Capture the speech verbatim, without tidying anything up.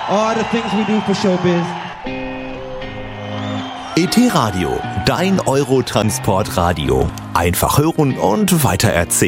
all the things we do for showbiz. E T Radio, dein Eurotransport-Radio. Einfach hören und weitererzählen.